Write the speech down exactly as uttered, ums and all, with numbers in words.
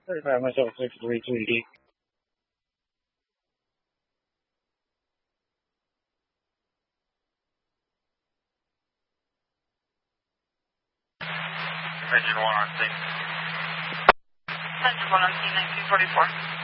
thirty-five myself, six three two D. Engine one on scene. Engine one on scene, nineteen forty-four.